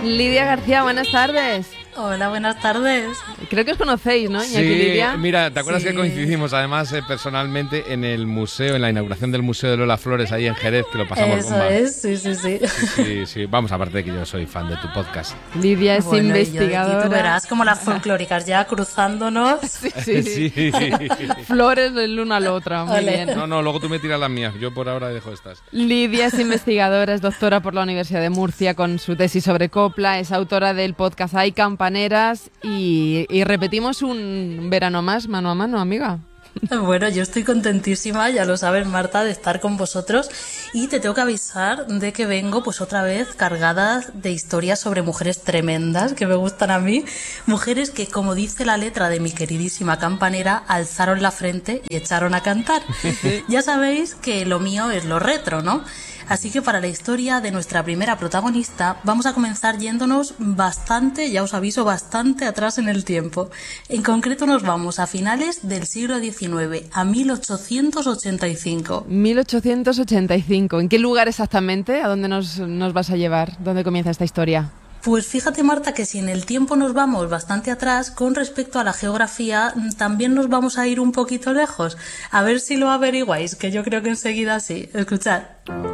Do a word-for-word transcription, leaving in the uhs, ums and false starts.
Lidia García, buenas tardes. Hola, buenas tardes. Creo que os conocéis, ¿no, Iñaki Sí, y Lidia? Mira, ¿te acuerdas Sí. que coincidimos además eh, personalmente en el museo, en la inauguración del Museo de Lola Flores ahí en Jerez, que lo pasamos Eso bomba? es, sí, sí, sí. Sí, sí, sí. Vamos, aparte de que yo soy fan de tu podcast. Lidia es Bueno, y yo de aquí investigadora. tú verás como las folclóricas ya cruzándonos. Sí, sí, sí. Sí. Flores del uno al otro, muy Ole. bien. No, no, luego tú me tiras las mías. Yo por ahora dejo estas. Lidia es investigadora, es doctora por la Universidad de Murcia con su tesis sobre copla, es autora del podcast Hay Campaneras y, y repetimos un verano más mano a mano, amiga. Bueno, yo estoy contentísima, ya lo sabes, Marta, de estar con vosotros y te tengo que avisar de que vengo pues otra vez cargada de historias sobre mujeres tremendas que me gustan a mí, mujeres que, como dice la letra de mi queridísima campanera, alzaron la frente y echaron a cantar. Ya sabéis que lo mío es lo retro, ¿no? Así que para la historia de nuestra primera protagonista vamos a comenzar yéndonos bastante, ya os aviso, bastante atrás en el tiempo. En concreto nos vamos a finales del siglo diecinueve, a mil ochocientos ochenta y cinco. mil ochocientos ochenta y cinco. ¿En qué lugar exactamente? ¿A dónde nos, nos vas a llevar? ¿Dónde comienza esta historia? Pues fíjate, Marta, que si en el tiempo nos vamos bastante atrás, con respecto a la geografía también nos vamos a ir un poquito lejos. A ver si lo averiguáis, que yo creo que enseguida sí. Escuchad.